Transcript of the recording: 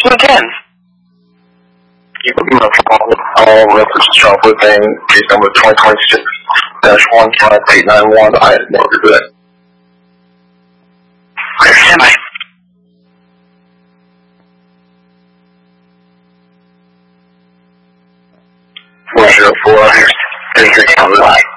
You can. I'm going to follow reference software thing, case number 2026-15891. I had no good. Stand by. Roger 4, District on the line.